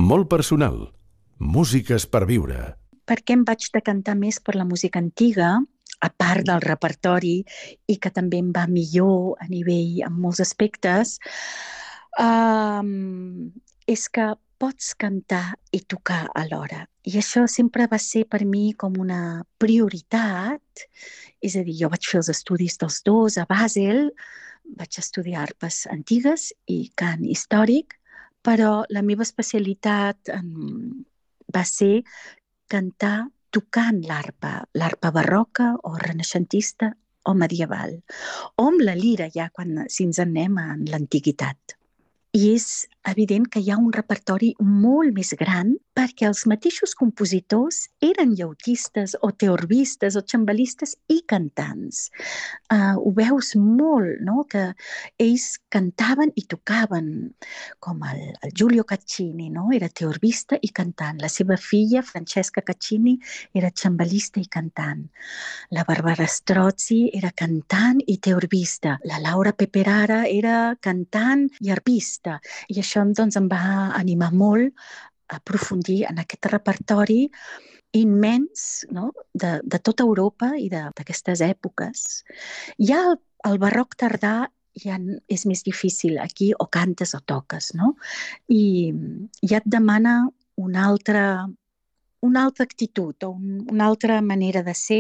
Molt personal. Músiques per viure. Per què em vaig decantar més per la música antiga, a part del repertori, i que també em va millor a nivell en molts aspectes, és que pots cantar i tocar alhora. I això sempre va ser per mi com una prioritat. És a dir, jo vaig fer els estudis dels dos a Basel, vaig estudiar arpes antigues i cant històric, però la meva especialitat va ser cantar tocant l'arpa barroca o renaixentista o medieval, o amb la lira ja si ens anem en l'antiguitat. I és evident que hi ha un repertori molt més gran perquè els mateixos compositors eren llautistes o teorbistes o xambalistes i cantants. Ho veus molt, no? Que ells cantaven i tocaven, com el Giulio Caccini, no? Era teorbista i cantant. La seva filla, Francesca Caccini, era xambalista i cantant. La Barbara Strozzi era cantant i teorbista. La Laura Peperara era cantant i arpista. I això doncs, em va animar molt a aprofundir en aquest repertori immens, no? de tota Europa i d'aquestes èpoques. Ja el barroc tardà ja és més difícil. Aquí o cantes o toques, no? I ja et demana una altra actitud o una altra manera de ser,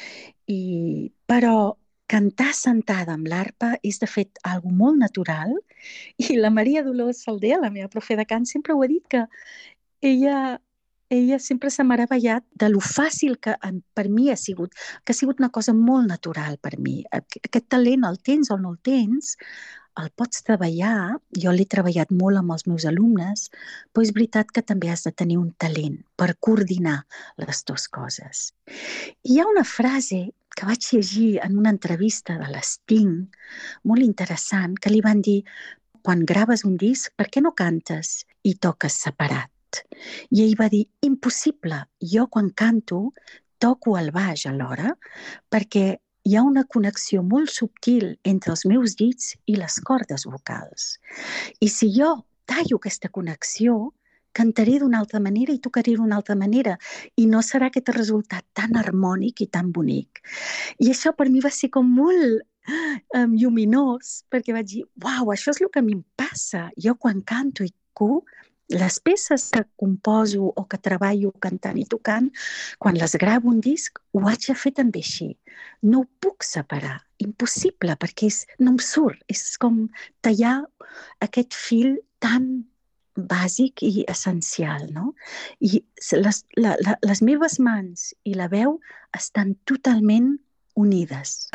però cantar sentada amb l'arpa és, de fet, algo molt natural, i la Maria Dolors Saldea, la meva profe de cant, sempre ho ha dit, que ella sempre s'ha meravellat de lo fàcil que per mi ha sigut una cosa molt natural per mi. Aquest talent el tens o no el tens, el pots treballar, jo l'he treballat molt amb els meus alumnes, però és veritat que també has de tenir un talent per coordinar les dues coses. Hi ha una frase que vaig llegir en una entrevista de l'Sting, molt interessant, que li van dir: quan graves un disc, per què no cantes i toques separat? I ell va dir: impossible, jo quan canto toco el baix alhora, perquè hi ha una connexió molt subtil entre els meus dits i les cordes vocals. I si jo tallo aquesta connexió, cantaré d'una altra manera i tocaré d'una altra manera, i no serà aquest resultat tan harmònic i tan bonic. I això per mi va ser com molt lluminós, perquè vaig dir: uau, això és el que a mi em passa. Jo quan canto i toco, les peces que composo o que treballo cantant i tocant, quan les gravo un disc, ho haig de fer també així. No ho puc separar, impossible, perquè no em surt. És com tallar aquest fil tan bàsic i essencial, no? I les meves mans i la veu estan totalment unides.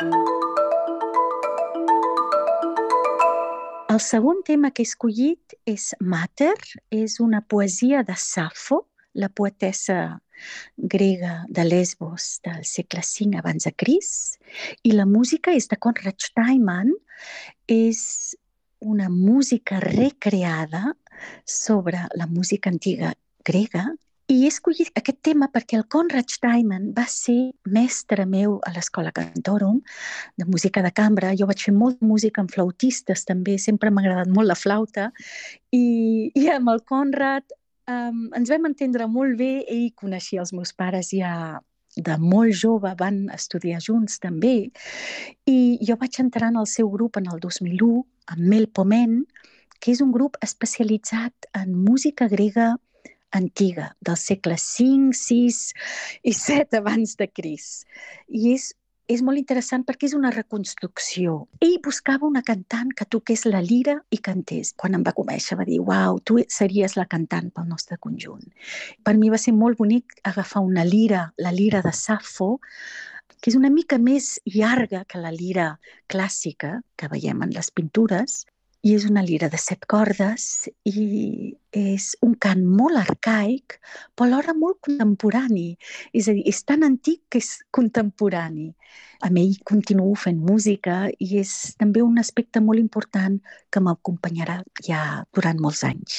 El segon tema que he escollit és Mater, és una poesia de Safo, la poetessa grega de Lesbos del segle V abans de Crist, i la música és de Konrad Steinmann, és una música recreada sobre la música antiga grega, i he escollit aquest tema perquè el Konrad Steinmann va ser mestre meu a l'Escola Cantorum de música de cambra. Jo vaig fer molta música amb flautistes també, sempre m'ha agradat molt la flauta, i amb el Konrad ens vam entendre molt bé. Ell coneixia els meus pares ja de molt jove, van estudiar junts també, i jo vaig entrar en el seu grup en el 2001 amb Mel Pomen, que és un grup especialitzat en música grega antiga, del segle V, VI i VII abans de Crist. I és molt interessant perquè és una reconstrucció. Ell buscava una cantant que toqués la lira i cantés. Quan em va conèixer va dir: uau, tu series la cantant pel nostre conjunt. Per mi va ser molt bonic agafar una lira, la lira de Safo, que és una mica més llarga que la lira clàssica que veiem en les pintures, i és una lira de 7 cordes i és un cant molt arcaic, però alhora molt contemporani. És a dir, és tan antic que és contemporani. Amb ell continuo fent música i és també un aspecte molt important que m'acompanyarà ja durant molts anys.